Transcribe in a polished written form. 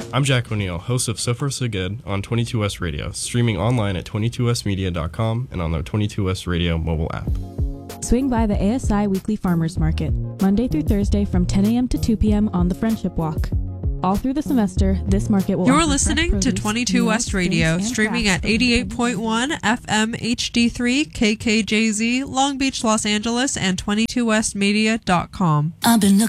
I'm Jack O'Neill, host of So Far So Good on 22S Radio, streaming online at 22smedia.com and on the 22S Radio mobile app. Swing by the ASI Weekly Farmers Market, Monday through Thursday from 10 a.m. to 2 p.m. on the Friendship Walk. All through the semester, this market will... You're listening to 22 West Radio, streaming at 88.1 FM HD3 KKJZ, Long Beach, Los Angeles, and 22westmedia.com. I've been looking